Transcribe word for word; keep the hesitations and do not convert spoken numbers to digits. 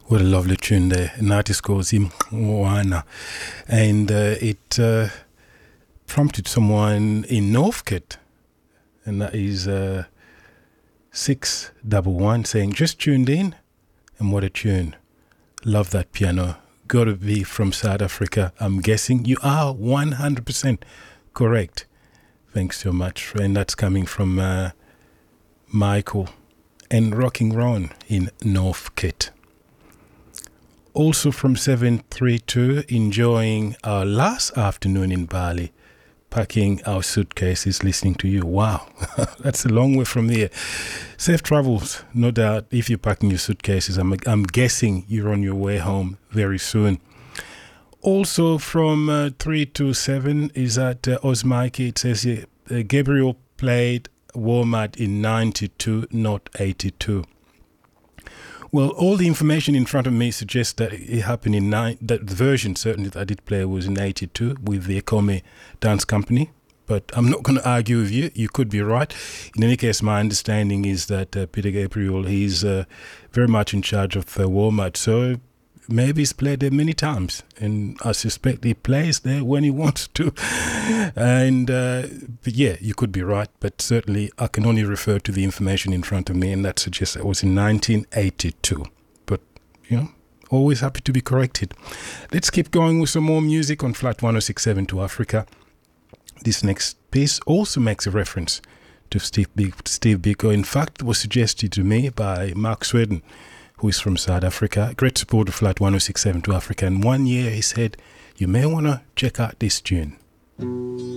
What a lovely tune there. An artist called Zimwana. And uh, it uh, prompted someone in Northcote, and that is uh, six one one, saying, just tuned in, and what a tune. Love that piano. Got to be from South Africa, I'm guessing. You are one hundred percent correct. Thanks so much. And that's coming from uh, Michael and Rocking Ron in Northcote. Also from seven three two, enjoying our last afternoon in Bali, packing our suitcases, listening to you. Wow, that's a long way from here. Safe travels, no doubt. If you're packing your suitcases, I'm, I'm guessing you're on your way home very soon. Also from uh, three two seven is at uh, Osmike. It says uh, Gabriel played Walmart in ninety-two, not eighty-two. Well, all the information in front of me suggests that it happened in nine. That the version certainly that I did play was in eighty-two with the Ekome Dance Company. But I'm not going to argue with you. You could be right. In any case, my understanding is that uh, Peter Gabriel, he's uh, very much in charge of uh, Walmart. So maybe he's played there many times, and I suspect he plays there when he wants to. And uh, but yeah, you could be right, but certainly I can only refer to the information in front of me, and that suggests it was in nineteen eighty-two. But you know, always happy to be corrected. Let's keep going with some more music on Flat one oh six point seven to Africa. This next piece also makes a reference to Steve Biko. Steve Biko. In fact, it was suggested to me by Mark Sweden, who is from South Africa, great supporter of Flat one oh six point seven to Africa. And one year he said, you may want to check out this tune.